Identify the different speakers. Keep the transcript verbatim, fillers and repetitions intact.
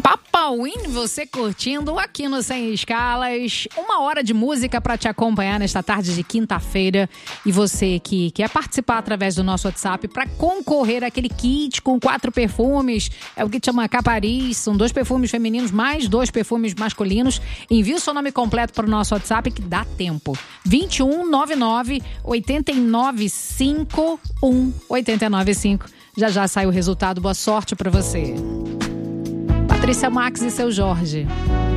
Speaker 1: Papauim, você curtindo aqui no Sem Escalas. Uma hora de música para te acompanhar nesta tarde de quinta-feira. E você que quer participar através do nosso WhatsApp para concorrer àquele kit com quatro perfumes. É o que chama Caparis. São dois perfumes femininos mais dois perfumes masculinos. Envie o seu nome completo para o nosso WhatsApp que dá tempo. vinte e um, noventa e nove, oitenta e nove, cinquenta e um, oitenta e nove cinco. Já já sai o resultado. Boa sorte para você. Patrícia Max e seu Jorge.